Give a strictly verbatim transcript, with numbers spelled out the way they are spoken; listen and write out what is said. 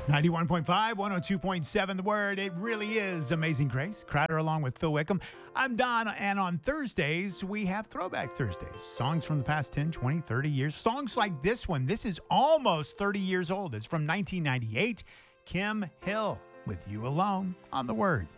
ninety-one point five, one oh two point seven, The Word. It really is Amazing Grace. Crowder along with Phil Wickham. I'm Don, and on Thursdays, we have Throwback Thursdays. Songs from the past ten, twenty, thirty years. Songs like this one. This is almost thirty years old. It's from nineteen ninety-eight. Kim Hill with You Alone on The Word.